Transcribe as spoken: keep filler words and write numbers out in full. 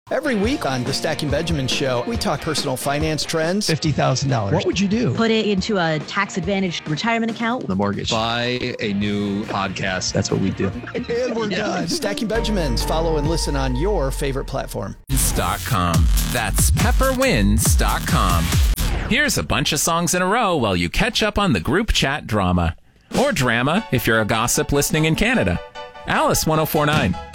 Every week on the Stacking Benjamin Show, we talk personal finance trends. fifty thousand dollars. What would you do? Put it into a tax-advantaged retirement account. The mortgage. Buy a new podcast. That's what we do. And we're done. Stacking Benjamins. Follow and listen on your favorite platform. Dot com. That's pepperwinds dot com. Here's a bunch of songs in a row while you catch up on the group chat drama. Or drama if you're a gossip listening in Canada. Alice one oh four point nine.